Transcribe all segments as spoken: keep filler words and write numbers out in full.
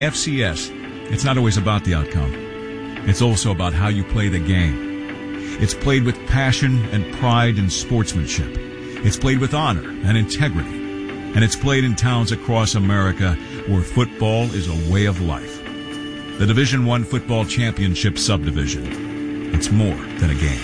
F C S, it's not always about the outcome. It's also about how you play the game. It's played with passion and pride and sportsmanship. It's played with honor and integrity. And it's played in towns across America where football is a way of life. The Division One Football Championship Subdivision. It's more than a game.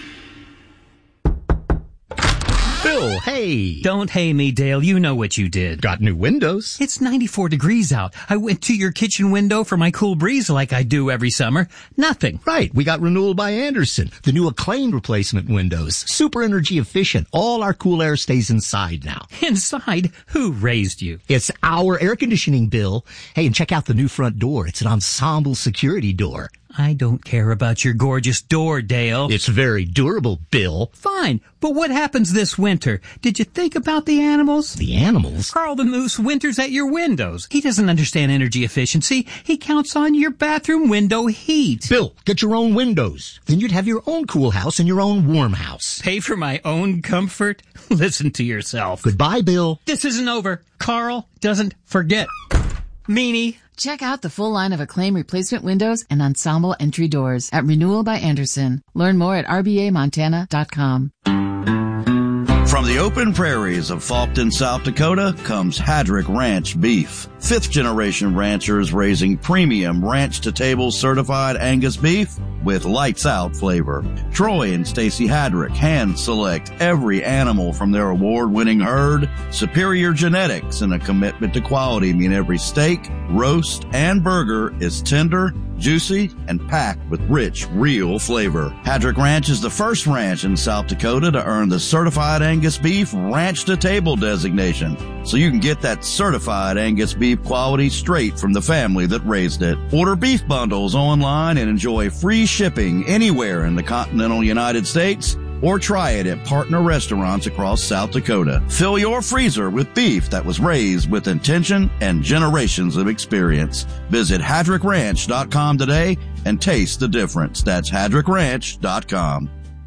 Bill, hey. Don't hey me, Dale. You know what you did. Got new windows. It's ninety-four degrees out. I went to your kitchen window for my cool breeze like I do every summer. Nothing. Right. We got Renewal by Andersen. The new acclaimed replacement windows. Super energy efficient. All our cool air stays inside now. Inside? Who raised you? It's our air conditioning, Bill. Hey, and check out the new front door. It's an ensemble security door. I don't care about your gorgeous door, Dale. It's very durable, Bill. Fine, but what happens this winter? Did you think about the animals? The animals? Carl the Moose winters at your windows. He doesn't understand energy efficiency. He counts on your bathroom window heat. Bill, get your own windows. Then you'd have your own cool house and your own warm house. Pay for my own comfort? Listen to yourself. Goodbye, Bill. This isn't over. Carl doesn't forget. Meanie. Check out the full line of Acclaim replacement windows and ensemble entry doors at Renewal by Andersen. Learn more at r b a montana dot com. From the open prairies of Faulkton, South Dakota, comes Hadrick Ranch Beef. Fifth-generation ranchers raising premium ranch-to-table certified Angus beef with lights-out flavor. Troy and Stacy Hadrick hand-select every animal from their award-winning herd. Superior genetics and a commitment to quality mean every steak, roast, and burger is tender, juicy, and packed with rich, real flavor. Hadrick Ranch is the first ranch in South Dakota to earn the Certified Angus Beef Ranch-to-Table designation, so you can get that certified Angus beef quality straight from the family that raised it. Order beef bundles online and enjoy free shipping anywhere in the continental United States, or try it at partner restaurants across South Dakota. Fill your freezer with beef that was raised with intention and generations of experience. Visit hadrick ranch dot com today and taste the difference. That's hadrick ranch dot com.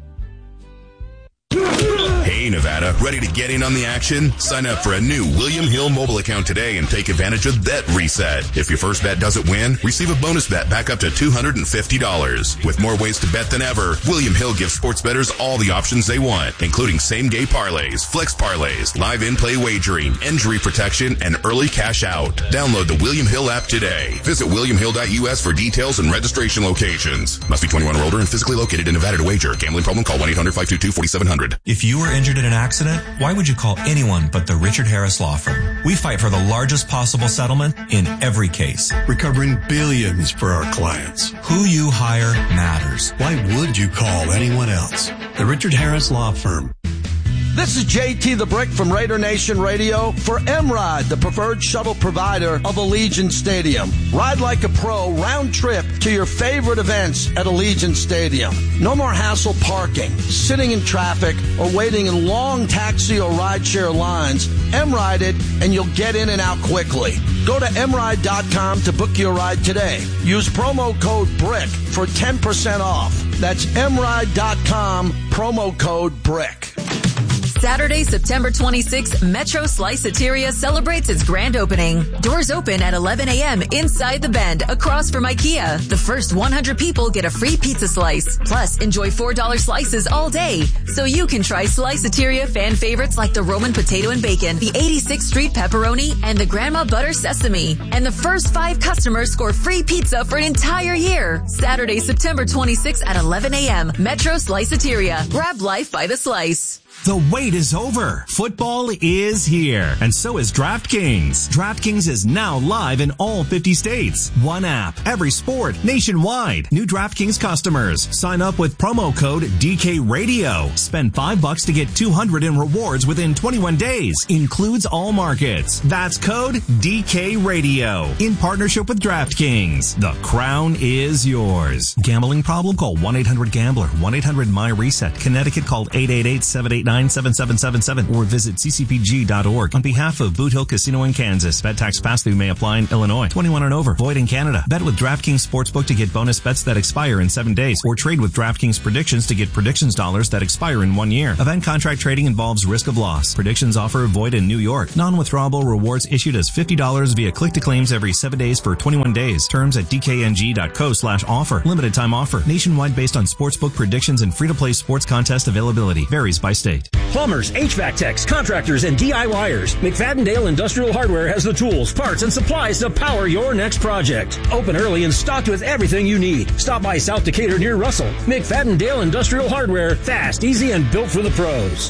Hey, Nevada, ready to get in on the action? Sign up for a new William Hill mobile account today and take advantage of Bet Reset. If your first bet doesn't win, receive a bonus bet back up to two hundred fifty dollars. With more ways to bet than ever, William Hill gives sports bettors all the options they want, including same-game parlays, flex parlays, live in-play wagering, injury protection, and early cash out. Download the William Hill app today. Visit william hill dot u s for details and registration locations. Must be twenty-one or older and physically located in Nevada to wager. Gambling problem? Call one eight hundred five two two four seven zero zero. If you were injured in an accident, why would you call anyone but the Richard Harris Law Firm? We fight for the largest possible settlement in every case, recovering billions for our clients. Who you hire matters. Why would you call anyone else? The Richard Harris Law Firm. This is J T the Brick from Raider Nation Radio for M-Ride, the preferred shuttle provider of Allegiant Stadium. Ride like a pro, round trip to your favorite events at Allegiant Stadium. No more hassle parking, sitting in traffic, or waiting in long taxi or rideshare lines. M-Ride it, and you'll get in and out quickly. Go to m ride dot com to book your ride today. Use promo code BRICK for ten percent off. That's m ride dot com, promo code BRICK. Saturday, September twenty-sixth, Metro Sliceateria celebrates its grand opening. Doors open at eleven a.m. inside the Bend, across from IKEA. The first one hundred people get a free pizza slice. Plus, enjoy four dollar slices all day. So you can try Sliceateria fan favorites like the Roman potato and bacon, the eighty-sixth Street pepperoni, and the Grandma Butter sesame. And the first five customers score free pizza for an entire year. Saturday, September twenty-sixth at eleven a.m. Metro Sliceateria. Grab life by the slice. The wait is over. Football is here. And so is DraftKings. DraftKings is now live in all fifty states. One app, every sport, nationwide. New DraftKings customers. Sign up with promo code D K Radio. Spend five bucks to get two hundred in rewards within twenty-one days. Includes all markets. That's code D K Radio. In partnership with DraftKings. The crown is yours. Gambling problem? Call one eight hundred gambler. one eight hundred my reset. Connecticut, call eight eight eight seven eight nine nine seven seven seven seven or visit c c p g dot org. On behalf of Boot Hill Casino in Kansas, bet tax pass-through may apply in Illinois. twenty-one and over. Void in Canada. Bet with DraftKings Sportsbook to get bonus bets that expire in seven days, or trade with DraftKings Predictions to get predictions dollars that expire in one year. Event contract trading involves risk of loss. Predictions offer void in New York. Non-withdrawable rewards issued as fifty dollars via click-to-claims every seven days for twenty-one days. Terms at d k n g dot co slash offer. Limited time offer. Nationwide based on sportsbook predictions and free-to-play sports contest availability. Varies by state. Plumbers, H V A C techs, contractors, and DIYers. McFadden-Dale Industrial Hardware has the tools, parts, and supplies to power your next project. Open early and stocked with everything you need. Stop by South Decatur near Russell. McFadden-Dale Industrial Hardware. Fast, easy, and built for the pros.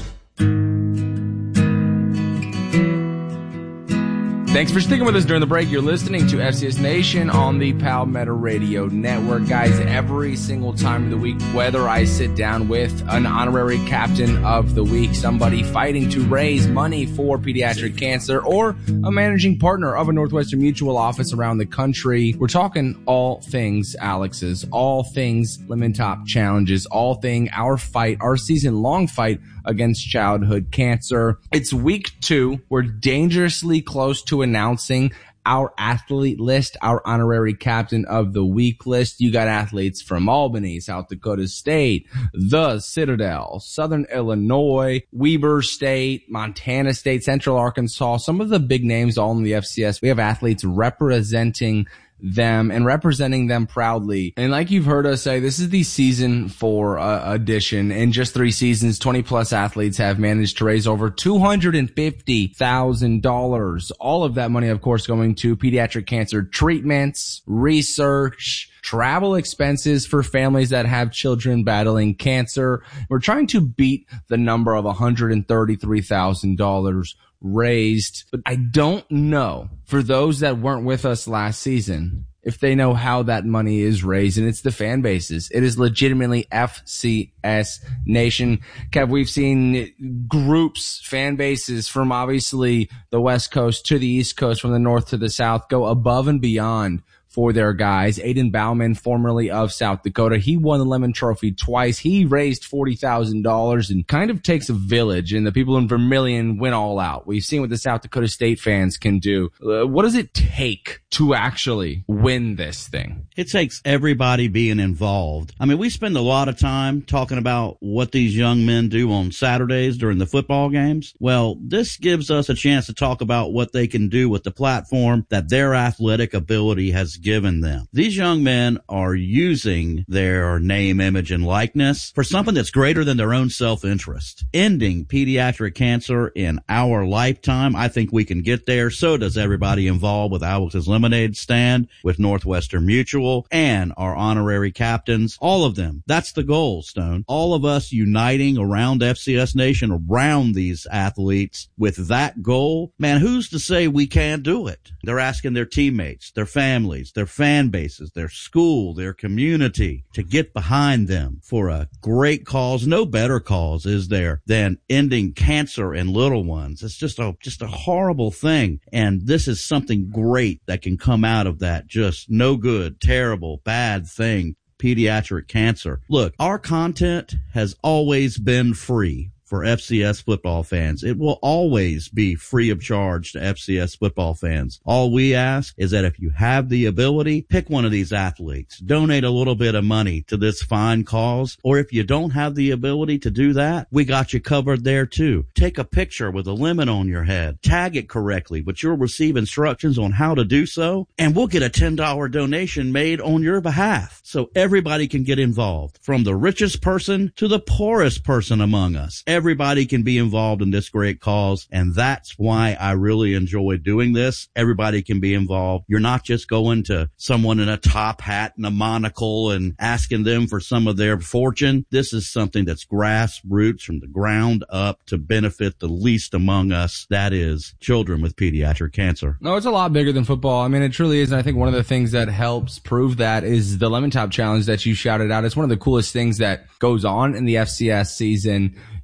Thanks for sticking with us during the break. You're listening to F C S Nation on the Palmetto Radio Network. Guys, every single time of the week, whether I sit down with an honorary captain of the week, somebody fighting to raise money for pediatric cancer, or a managing partner of a Northwestern Mutual office around the country, we're talking all things Alex's, all things Lemon Top Challenges, all thing our fight, our season-long fight against childhood cancer. It's week two. We're dangerously close to announcing our athlete list, our honorary captain of the week list. You got athletes from Albany, South Dakota State, the Citadel, Southern Illinois, Weber State, Montana State, Central Arkansas, some of the big names all in the F C S. We have athletes representing them and representing them proudly. And like you've heard us say, this is the season four uh, edition. In just three seasons, twenty plus athletes have managed to raise over two hundred fifty thousand dollars. All of that money, of course, going to pediatric cancer treatments, research, travel expenses for families that have children battling cancer. We're trying to beat the number of one hundred thirty-three thousand dollars raised, but I don't know, for those that weren't with us last season, if they know how that money is raised, and it's the fan bases. It is legitimately F C S Nation. Kev, we've seen groups, fan bases from obviously the West Coast to the East Coast, from the North to the South, go above and beyond for their guys. Aiden Bauman, formerly of South Dakota, he won the Lemon Trophy twice. He raised forty thousand dollars, and kind of takes a village, and the people in Vermilion went all out. We've seen what the South Dakota State fans can do. Uh, what does it take to actually win this thing? It takes everybody being involved. I mean, we spend a lot of time talking about what these young men do on Saturdays during the football games. Well, this gives us a chance to talk about what they can do with the platform that their athletic ability has given them. These young men are using their name, image, and likeness for something that's greater than their own self-interest. Ending pediatric cancer in our lifetime, I think we can get there. So does everybody involved with Alex's Lemonade Stand, with Northwestern Mutual, and our honorary captains. All of them. That's the goal, Stone. All of us uniting around F C S Nation, around these athletes with that goal. Man, who's to say we can't do it? They're asking their teammates, their families, their fan bases, their school, their community to get behind them for a great cause. No better cause is there than ending cancer in little ones. It's just a, just a horrible thing. And this is something great that can come out of that. Just no good, terrible, bad thing. Pediatric cancer. Look, our content has always been free for F C S football fans. It will always be free of charge to F C S football fans. All we ask is that if you have the ability, pick one of these athletes, donate a little bit of money to this fine cause, or if you don't have the ability to do that, we got you covered there too. Take a picture with a lemon on your head, tag it correctly, but you'll receive instructions on how to do so, and we'll get a ten dollar donation made on your behalf. So everybody can get involved, from the richest person to the poorest person among us. Everybody can be involved in this great cause, and that's why I really enjoy doing this. Everybody can be involved. You're not just going to someone in a top hat and a monocle and asking them for some of their fortune. This is something that's grassroots, from the ground up, to benefit the least among us, that is, children with pediatric cancer. No, it's a lot bigger than football. I mean, it truly is, and I think one of the things that helps prove that is the Lemon Top Challenge that you shouted out. It's one of the coolest things that goes on in the F C S season.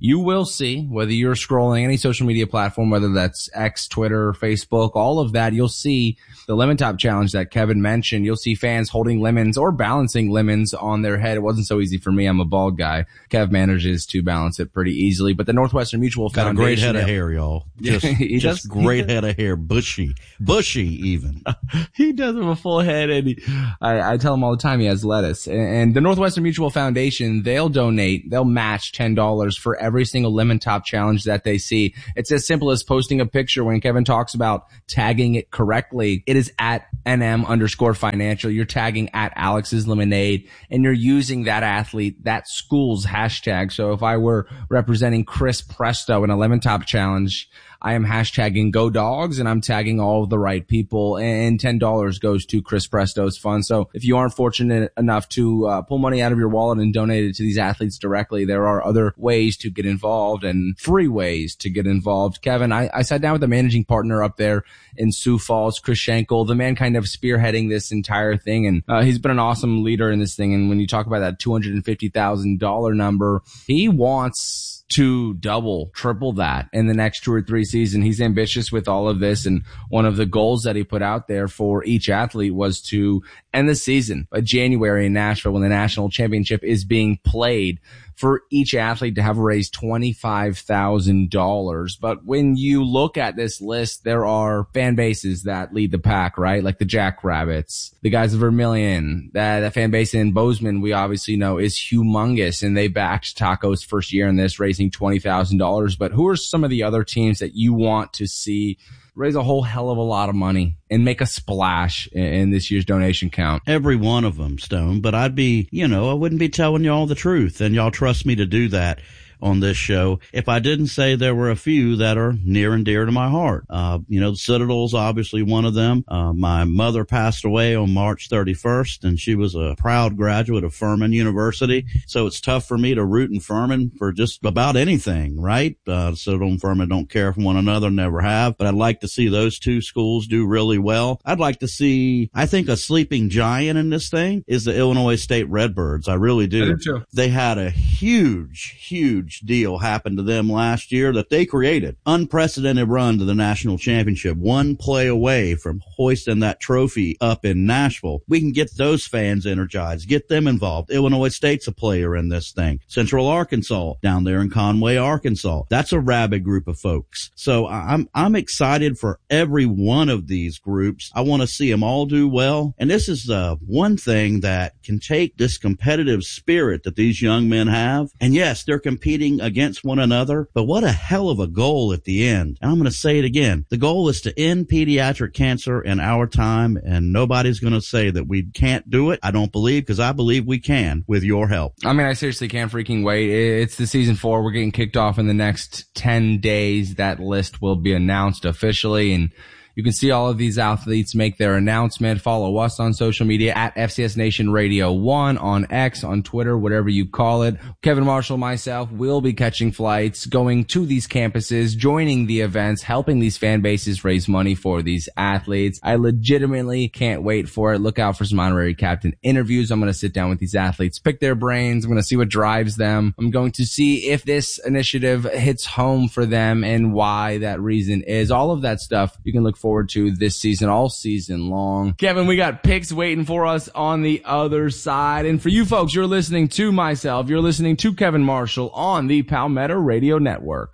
you will see, whether you're scrolling any social media platform, whether that's X, Twitter, Facebook, all of that, you'll see the Lemon Top Challenge that Kevin mentioned. You'll see fans holding lemons or balancing lemons on their head. It wasn't so easy for me. I'm a bald guy. Kev manages to balance it pretty easily. But the Northwestern Mutual Got Foundation. a great head of hair, y'all. Just, he just does, great head of hair. Bushy. Bushy, even. He does have a full head, and he, I, I tell him all the time he has lettuce. And, and the Northwestern Mutual Foundation, they'll donate, they'll match ten dollars for every single Lemon Top Challenge that they see. It's as simple as posting a picture. When Kevin talks about tagging it correctly, it is at NM underscore financial. You're tagging at Alex's Lemonade, and you're using that athlete, that school's hashtag. So if I were representing Chris Presto in a Lemon Top Challenge, I am hashtagging Go Dogs, and I'm tagging all of the right people, and ten dollars goes to Chris Presto's fund. So if you aren't fortunate enough to uh, pull money out of your wallet and donate it to these athletes directly, there are other ways to get involved and free ways to get involved. Kevin, I, I sat down with the managing partner up there in Sioux Falls, Chris Schenkel, the man kind of spearheading this entire thing, and uh, he's been an awesome leader in this thing. And when you talk about that two hundred fifty thousand dollars number, he wants to double, triple that in the next two or three seasons. He's ambitious with all of this, and one of the goals that he put out there for each athlete was to end the season by January in Nashville, when the national championship is being played, for each athlete to have raised twenty-five thousand dollars. But when you look at this list, there are fan bases that lead the pack, right? Like the Jackrabbits, the guys of Vermilion. That, that fan base in Bozeman, we obviously know, is humongous, and they backed Taco's first year in this, raising twenty thousand dollars. But who are some of the other teams that you want to see raise a whole hell of a lot of money and make a splash in, in this year's donation count? Every one of them, Stone. But I'd be, you know, I wouldn't be telling y'all the truth, and y'all trust me to do that on this show if I didn't say there were a few that are near and dear to my heart. Uh, you know, the Citadel's obviously one of them. Uh, my mother passed away on March thirty-first, and she was a proud graduate of Furman University. So it's tough for me to root in Furman for just about anything, right? Uh, Citadel and Furman don't care for one another, never have, but I'd like to see those two schools do really well. I'd like to see, I think a sleeping giant in this thing is the Illinois State Redbirds. I really do. I do too. They had a huge, huge deal happened to them last year that they created. Unprecedented run to the national championship, one play away from hoisting that trophy up in Nashville. We can get those fans energized, get them involved. Illinois State's a player in this thing. Central Arkansas down there in Conway, Arkansas. That's a rabid group of folks. So I'm, I'm excited for every one of these groups. I want to see them all do well. And this is uh, one thing that can take this competitive spirit that these young men have. And yes, they're competing against one another, but what a hell of a goal at the end. And I'm going to say it again. The goal is to end pediatric cancer in our time, and nobody's going to say that we can't do it. I don't believe, because I believe we can with your help. I mean, I seriously can't freaking wait. It's the season four. We're getting kicked off in the next ten days. That list will be announced officially, and you can see all of these athletes make their announcement. Follow us on social media at F C S Nation Radio one, on X, on Twitter, whatever you call it. Kevin Marshall, myself, will be catching flights, going to these campuses, joining the events, helping these fan bases raise money for these athletes. I legitimately can't wait for it. Look out for some honorary captain interviews. I'm going to sit down with these athletes, pick their brains. I'm going to see what drives them. I'm going to see if this initiative hits home for them and why that reason is. All of that stuff you can look forward to this season, all season long. Kevin, we got picks waiting for us on the other side. And for you folks, you're listening to myself, you're listening to Kevin Marshall on the Palmetto Radio Network.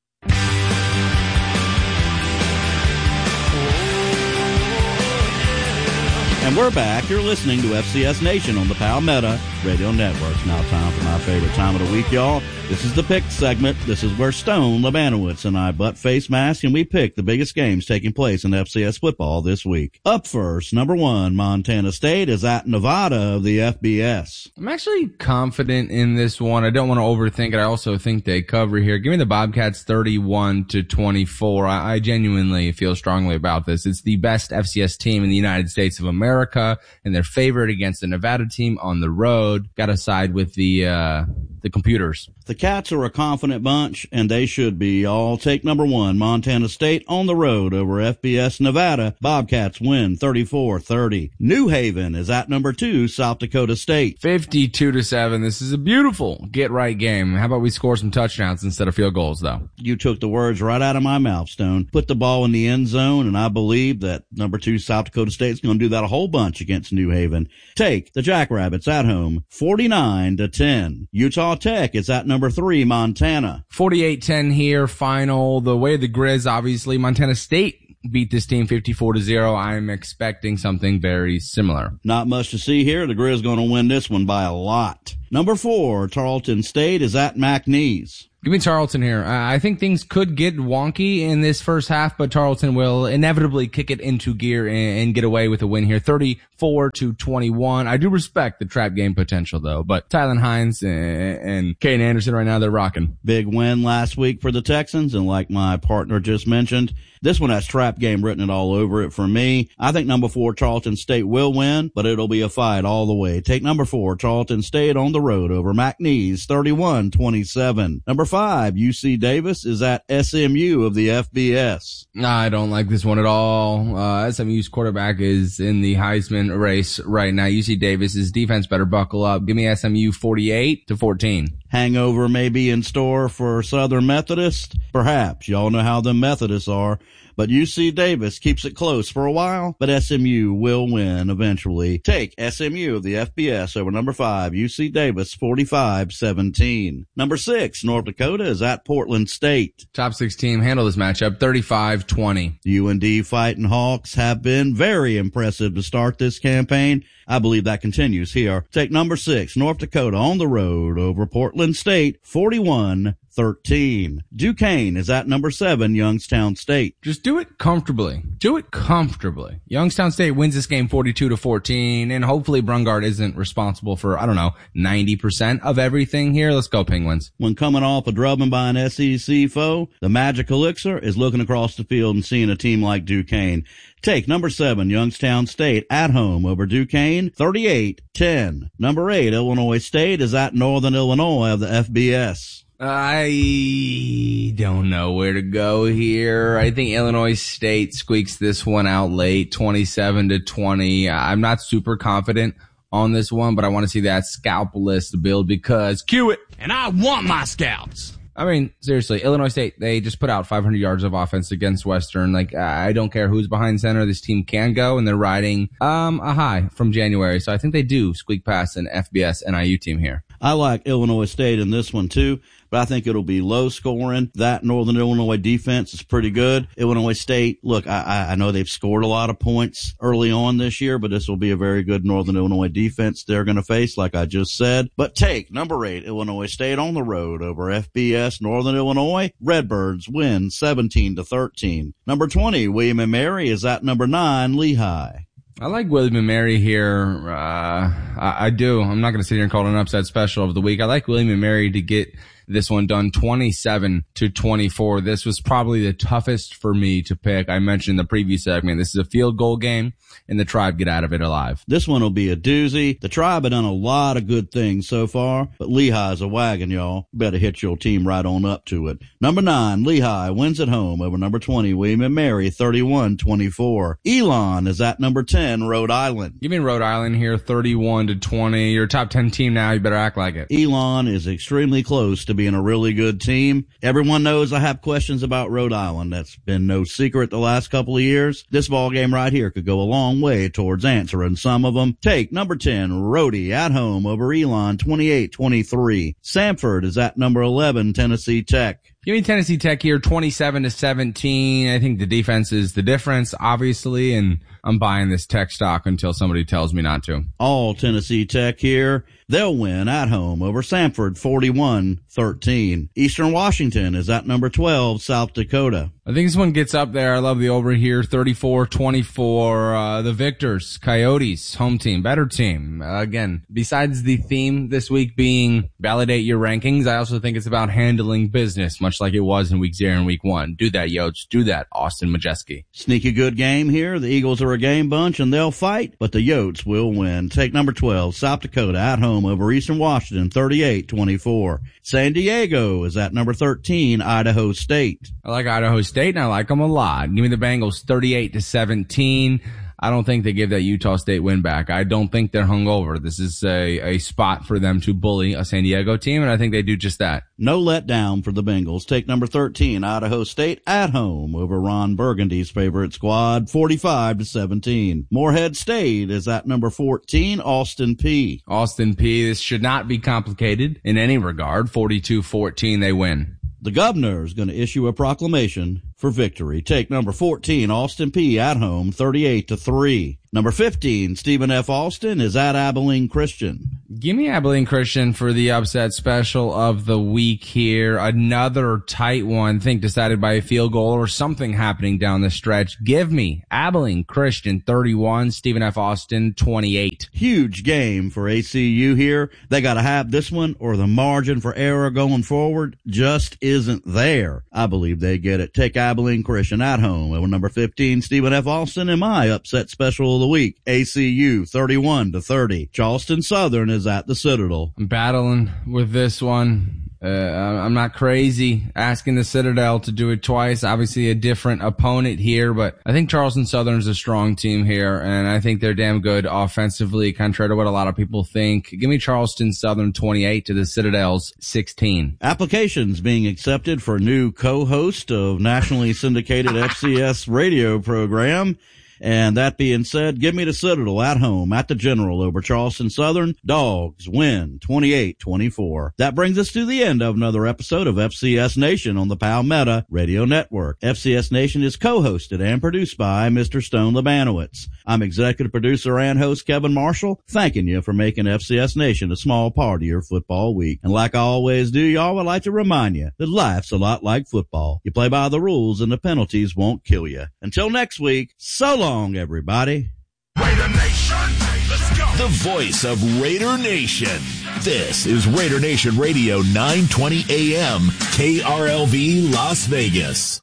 And we're back. You're listening to F C S Nation on the Palmetto Radio Network. Now time for my favorite time of the week, y'all. This is the pick segment. This is where Stone Lebanowitz and I butt face mask, and we pick the biggest games taking place in F C S football this week. Up first, number one, Montana State is at Nevada of the F B S. I'm actually confident in this one. I don't want to overthink it. I also think they cover here. Give me the Bobcats thirty-one to twenty-four. I, I genuinely feel strongly about this. It's the best F C S team in the United States of America, and they're favored against the Nevada team on the road. Got to side with the uh the computers. The Cats are a confident bunch, and they should be. I'll take number one, Montana State on the road over F B S Nevada. Bobcats win thirty-four thirty. New Haven is at number two, South Dakota State. fifty-two to seven. This is a beautiful get-right game. How about we score some touchdowns instead of field goals, though? You took the words right out of my mouth, Stone. Put the ball in the end zone, and I believe that number two, South Dakota State is going to do that a whole bunch against New Haven. Take the Jackrabbits at home, forty-nine to ten. Utah Tech is at number three, Montana. forty-eight ten here, final. The way of the Grizz, obviously. Montana State beat this team fifty-four to zero. I'm expecting something very similar. Not much to see here. The Grizz going to win this one by a lot. Number four, Tarleton State is at McNeese. Give me Tarleton here. Uh, I think things could get wonky in this first half, but Tarleton will inevitably kick it into gear and, and get away with a win here. thirty-four to twenty-one. I do respect the trap game potential, though, but Tylen Hines and, and Caden Anderson right now, they're rocking. Big win last week for the Texans, and like my partner just mentioned, this one has trap game written it all over it for me. I think number four, Tarleton State will win, but it'll be a fight all the way. Take number four, Tarleton State on the road over McNeese, thirty-one twenty-seven. Number five, U C Davis is at S M U of the F B S. I don't like this one at all. Uh, S M U's quarterback is in the Heisman race right now. U C Davis's defense better buckle up. Give me S M U forty-eight to fourteen. Hangover may be in store for Southern Methodist. Perhaps. Y'all know how the Methodists are. But U C Davis keeps it close for a while, but S M U will win eventually. Take S M U of the F B S over number five, U C Davis, forty-five seventeen. Number six, North Dakota is at Portland State. Top six team handle this matchup, thirty-five twenty. U N D Fighting Hawks have been very impressive to start this campaign. I believe that continues here. Take number six, North Dakota on the road over Portland State, forty-one thirteen. Duquesne is at number seven, Youngstown State. Just do it comfortably. Do it comfortably. Youngstown State wins this game forty-two to fourteen, and hopefully Brungard isn't responsible for, I don't know, ninety percent of everything here. Let's go, Penguins. When coming off a drubbing by an S E C foe, the Magic Elixir is looking across the field and seeing a team like Duquesne. Take number seven, Youngstown State at home over Duquesne, thirty-eight ten. Number eight, Illinois State is at Northern Illinois of the F B S. I don't know where to go here. I think Illinois State squeaks this one out late, twenty-seven to twenty. I'm not super confident on this one, but I want to see that scalp list build because cue it. And I want my scalps. I mean, seriously, Illinois State, they just put out five hundred yards of offense against Western. Like, I don't care who's behind center. This team can go, and they're riding um a high from January. So I think they do squeak past an F B S N I U team here. I like Illinois State in this one, too, but I think it'll be low scoring. That Northern Illinois defense is pretty good. Illinois State, look, I, I know they've scored a lot of points early on this year, but this will be a very good Northern Illinois defense they're going to face, like I just said. But take number eight, Illinois State on the road over F B S Northern Illinois. Redbirds win seventeen to thirteen. Number twenty, William and Mary is at number nine, Lehigh. I like William and Mary here. Uh, I, I do. I'm not going to sit here and call it an upset special of the week. I like William and Mary to get this one done twenty-seven to twenty-four. This was probably the toughest for me to pick. I mentioned in the previous segment, this is a field goal game, and the Tribe get out of it alive. This one will be a doozy. The Tribe have done a lot of good things so far, but Lehigh's a wagon, y'all. Better hit your team right on up to it. Number nine, Lehigh wins at home over number twenty, William and Mary, thirty-one twenty-four. Elon is at number ten, Rhode Island. Give me Rhode Island here, thirty-one to twenty. You're a top ten team now. You better act like it. Elon is extremely close to being a really good team. Everyone knows I have questions about Rhode Island. That's been no secret the last couple of years. This ball game right here could go a long way towards answering some of them. Take number ten, Rhodey at home over Elon, twenty-eight twenty-three. Samford is at number eleven, Tennessee Tech. Give me Tennessee Tech here, twenty-seven to seventeen. I think the defense is the difference, obviously, and I'm buying this Tech stock until somebody tells me not to. All Tennessee Tech here. They'll win at home over Samford, forty-one thirteen. Eastern Washington is at number twelve, South Dakota. I think this one gets up there. I love the over here, thirty-four twenty-four. Uh, the Victors, Coyotes, home team, better team. Uh, again, besides the theme this week being validate your rankings, I also think it's about handling business, much like it was in week zero and week one. Do that, Yotes. Do that, Austin Majeski. Sneaky good game here. The Eagles are for a game bunch, and they'll fight, but the Yotes will win. Take number twelve, South Dakota, at home over Eastern Washington, thirty-eight twenty-four. San Diego is at number thirteen, Idaho State. I like Idaho State, and I like them a lot. Give me the Bengals thirty-eight to seventeen. I don't think they give that Utah State win back. I don't think they're hungover. This is a, a spot for them to bully a San Diego team, and I think they do just that. No letdown for the Bengals. Take number thirteen, Idaho State, at home over Ron Burgundy's favorite squad, forty-five to seventeen. Morehead State is at number fourteen, Austin Peay. Austin Peay, this should not be complicated in any regard. forty-two fourteen, they win. The governor is going to issue a proclamation for victory. Take number fourteen, Austin Peay, at home, thirty-eight to three. Number fifteen, Stephen F. Austin, is at Abilene Christian. Give me Abilene Christian for the upset special of the week here. Another tight one, I think decided by a field goal or something happening down the stretch. Give me Abilene Christian thirty-one, Stephen F. Austin twenty-eight. Huge game for A C U here. They got to have this one, or the margin for error going forward just isn't there. I believe they get it. Take Abilene Christian at home over number fifteen, Stephen F. Austin, in my upset special of the week. A C U thirty-one to thirty. Charleston Southern is at the Citadel. I'm battling with this one. Uh, I'm not crazy asking the Citadel to do it twice. Obviously a different opponent here, but I think Charleston Southern's a strong team here, and I think they're damn good offensively, contrary to what a lot of people think. Give me Charleston Southern twenty-eight to the Citadel's sixteen. Applications being accepted for new co-host of nationally syndicated F C S radio program. And that being said, give me the Citadel at home at the General over Charleston Southern. Dogs win twenty-eight twenty-four. That brings us to the end of another episode of F C S Nation on the Palmetto Radio Network. F C S Nation is co-hosted and produced by Mister Stone Labanowitz. I'm executive producer and host Kevin Marshall, thanking you for making F C S Nation a small part of your football week. And like I always do, y'all, I'd like to remind you that life's a lot like football. You play by the rules and the penalties won't kill you. Until next week, so long. Everybody. Raider Nation, let's go. The voice of Raider Nation. This is Raider Nation Radio nine twenty A M, K R L V Las Vegas.